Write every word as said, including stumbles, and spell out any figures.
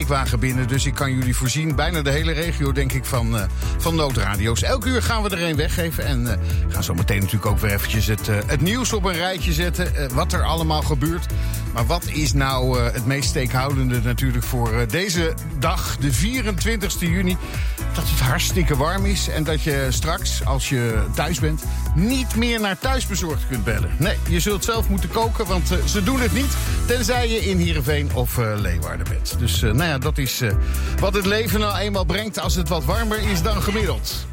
vrachtwagen binnen. Dus ik kan jullie voorzien, bijna de hele regio, denk ik, van, uh, van noodradio's. Elk uur gaan we er een weggeven. En uh, gaan zo meteen natuurlijk ook weer eventjes het, uh, het nieuws op een rijtje zetten. Uh, wat er allemaal gebeurt. Maar wat is nou uh, het meest steekhoudende natuurlijk voor uh, deze dag, de vierentwintigste juni... dat het hartstikke warm is en dat je straks, als je thuis bent, niet meer naar thuisbezorgd kunt bellen. Nee, je zult zelf moeten koken, want uh, ze doen het niet, tenzij je in Heerenveen of uh, Leeuwarden bent. Dus uh, nou ja, dat is uh, wat het leven nou eenmaal brengt als het wat warmer is dan gemiddeld.